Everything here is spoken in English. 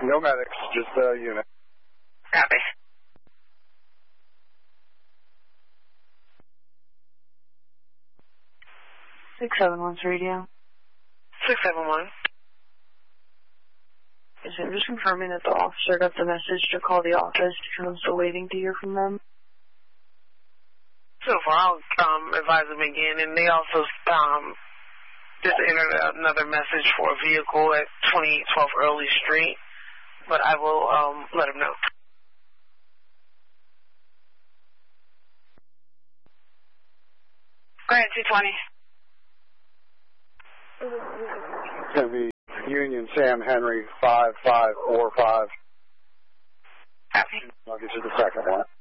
No medics, just a unit. Copy. 671's radio. 671. Yes, I'm just confirming that the officer got the message to call the office and I'm still waiting to hear from them. So far, I'll advise them again, and they also just entered another message for a vehicle at 2812 Early Street, but I will let them know. Go ahead, 220. It's going to be Union Sam Henry 5545. Copy. I'll get you the second one.